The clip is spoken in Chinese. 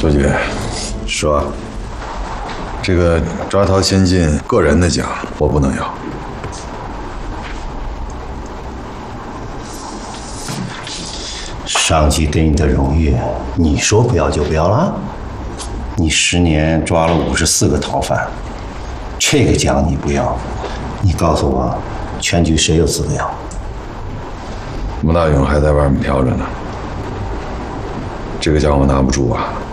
书记， 说， 这个抓逃先进个人的奖我不能要。 上级给你的荣誉，你说不要就不要了？你10年抓了54个逃犯，这个奖你不要，你告诉我，全局谁有资格要？ 穆大勇还在外面飘着呢，这个奖我拿不住啊。